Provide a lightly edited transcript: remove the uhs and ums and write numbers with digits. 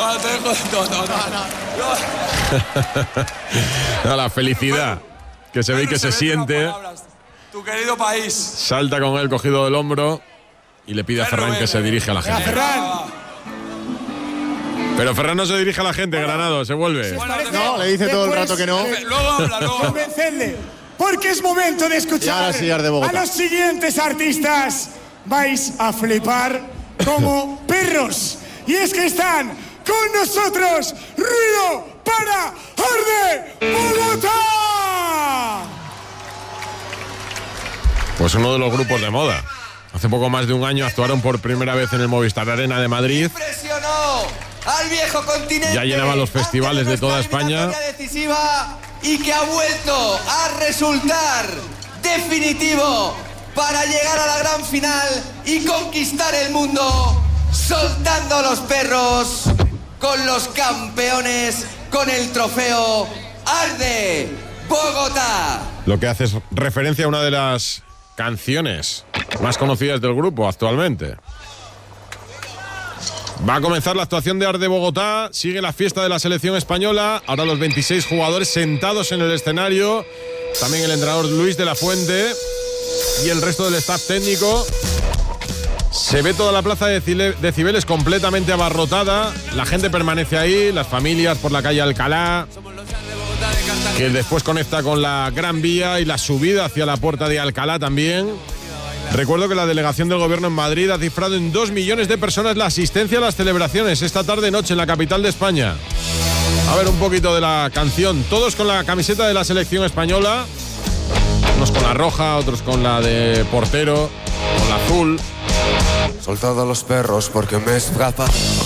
No, la felicidad que se ve y que se siente. Tu querido país. Salta con él cogido del hombro y le pide a Ferran que se dirige a la gente. Pero Ferran no se dirige a la gente, Granado, se vuelve. No, le dice todo el rato que no. Luego habla, Convencerle, porque es momento de escuchar a los siguientes artistas. Vais a flipar como perros. Y es que están con nosotros, ruido para Arde Bogotá. Pues uno de los grupos de moda. Hace poco más de un año actuaron por primera vez en el Movistar Arena de Madrid. Impresionó al viejo continente. Ya llenaban los festivales de toda España. Decisiva y que ha vuelto a resultar definitivo para llegar a la gran final y conquistar el mundo, soltando a los perros con los campeones, con el trofeo Arde Bogotá. Lo que hace es referencia a una de las canciones más conocidas del grupo actualmente. Va a comenzar la actuación de Arde Bogotá, sigue la fiesta de la selección española, ahora los 26 jugadores sentados en el escenario, también el entrenador Luis de la Fuente y el resto del staff técnico. Se ve toda la plaza de Cibeles completamente abarrotada, la gente permanece ahí, las familias por la calle Alcalá, que después conecta con la Gran Vía y la subida hacia la puerta de Alcalá también. Recuerdo que la delegación del gobierno en Madrid ha cifrado en 2 millones de personas la asistencia a las celebraciones esta tarde-noche en la capital de España. A ver un poquito de la canción. Todos con la camiseta de la selección española. Unos con la roja, otros con la de portero, con la azul. Soltado a los perros porque me escapa.